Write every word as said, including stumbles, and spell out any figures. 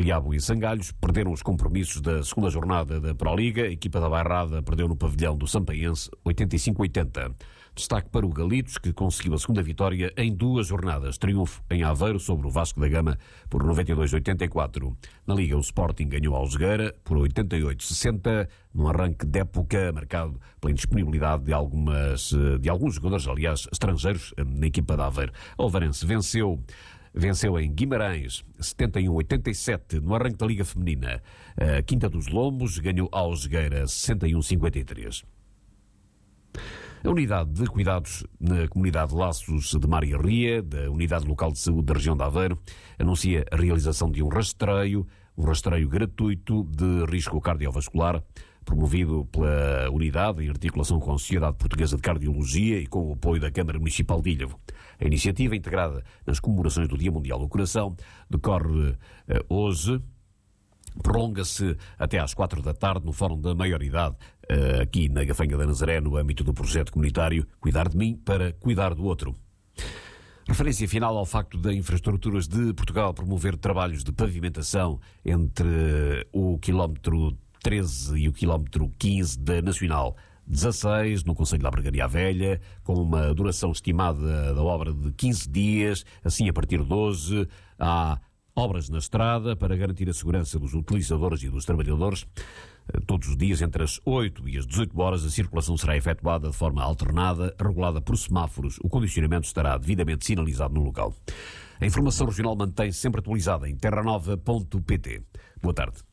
Ilhavo e Sangalhos perderam os compromissos da segunda jornada da Proliga. A equipa da Bairrada perdeu no pavilhão do Sampaense oitenta e cinco a oitenta. Destaque para o Galitos, que conseguiu a segunda vitória em duas jornadas. Triunfo em Aveiro sobre o Vasco da Gama por noventa e dois a oitenta e quatro. Na Liga, o Sporting ganhou ao Jogueira por oitenta e oito a sessenta, num arranque de época marcado pela indisponibilidade de, algumas, de alguns jogadores, aliás, estrangeiros, na equipa de Aveiro. O Alvarense venceu Venceu em Guimarães, setenta e um a oitenta e sete, no arranque da Liga Feminina. A Quinta dos Lombos ganhou ao Jogueira sessenta e um a cinquenta e três. A Unidade de Cuidados na Comunidade Laços de Mar e Ria, da Unidade Local de Saúde da região de Aveiro, anuncia a realização de um rastreio, um rastreio gratuito de risco cardiovascular, promovido pela Unidade em articulação com a Sociedade Portuguesa de Cardiologia e com o apoio da Câmara Municipal de Ilhavo. A iniciativa, integrada nas comemorações do Dia Mundial do Coração, decorre uh, hoje, prolonga-se até às quatro da tarde no Fórum da Maioridade, uh, aqui na Gafanha da Nazaré, no âmbito do projeto comunitário Cuidar de Mim para Cuidar do Outro. Referência final ao facto da Infraestruturas de Portugal promover trabalhos de pavimentação entre o quilómetro treze e o quilómetro quinze da Nacional dezasseis, no Concelho da Albergaria Velha, com uma duração estimada da obra de quinze dias. Assim, a partir de hoje, há obras na estrada para garantir a segurança dos utilizadores e dos trabalhadores. Todos os dias, entre as oito e as dezoito horas, a circulação será efetuada de forma alternada, regulada por semáforos. O condicionamento estará devidamente sinalizado no local. A informação regional mantém-se sempre atualizada em terra nova ponto pt. Boa tarde.